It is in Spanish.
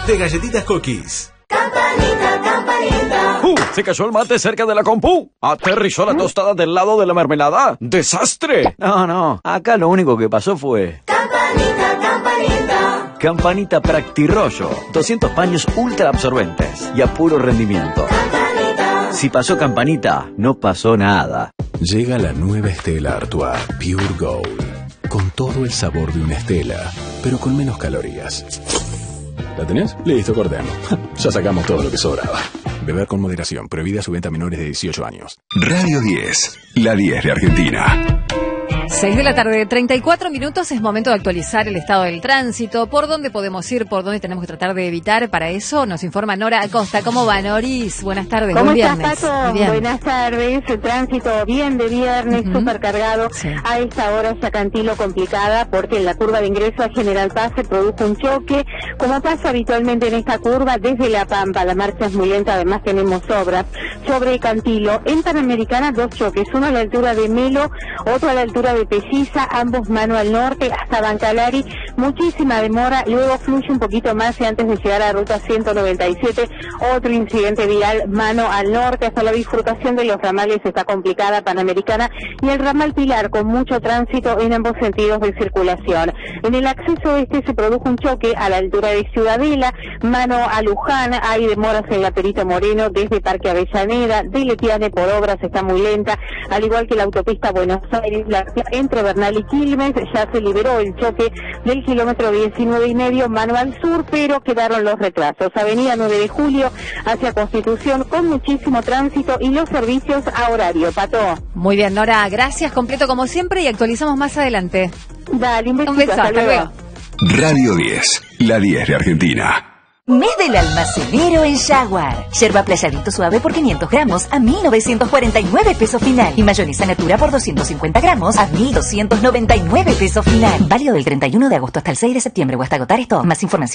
de galletitas Cookies. Campanita, campanita. Se cayó el mate cerca de la compu. Aterrizó la tostada del lado de la mermelada. ¡Desastre! No, acá lo único que pasó fue... Campanita, campanita. Campanita Practirollo. 200 paños ultra absorbentes y a puro rendimiento. Campanita. Si pasó Campanita, no pasó nada. Llega la nueva Stella Artois Pure Gold. Con todo el sabor de una Stella, pero con menos calorías. ¿La tenés? Listo, cortemos. Ya sacamos todo lo que sobraba. Beber con moderación. Prohibida su venta a menores de 18 años. Radio 10, la 10 de Argentina. 6 de la tarde, 34 minutos, es momento de actualizar el estado del tránsito, por dónde podemos ir, por dónde tenemos que tratar de evitar. Para eso nos informa Nora Acosta. ¿Cómo va, Noris? Buenas tardes, ¿Cómo buen estás, viernes. Pato? Bien. Buenas tardes, el tránsito bien de viernes, súper cargado. Sí. A esta hora Chacantilo complicada porque en la curva de ingreso a General Paz se produjo un choque, como pasa habitualmente en esta curva, desde La Pampa. La marcha es muy lenta, además tenemos obras. Sobre Cantilo, en Panamericana, dos choques, uno a la altura de Melo, otro a la altura de Pelliza, ambos mano al norte, hasta Bancalari, muchísima demora, luego fluye un poquito más y antes de llegar a ruta 197, otro incidente vial, mano al norte, hasta la bifurcación de los ramales está complicada, Panamericana, y el ramal Pilar con mucho tránsito en ambos sentidos de circulación. En el acceso este se produjo un choque a la altura de Ciudadela, mano a Luján, hay demoras en la Perito Moreno, desde Parque Avellaneda, de Letiane por obras está muy lenta, al igual que la autopista Buenos Aires, entre Bernal y Quilmes, ya se liberó el choque del kilómetro 19,5, mano al sur, pero quedaron los retrasos. Avenida 9 de Julio hacia Constitución con muchísimo tránsito y los servicios a horario. Pato. Muy bien, Nora, gracias, completo como siempre, y actualizamos más adelante. Dale, un besito, Un beso, hasta luego. Radio 10, la 10 de Argentina. Mes del almacenero en Jaguar. Yerba playadito suave por 500 gramos a 1.949 pesos final. Y mayonesa natura por 250 gramos a 1.299 pesos final. Válido del 31 de agosto hasta el 6 de septiembre o hasta agotar esto. Más información.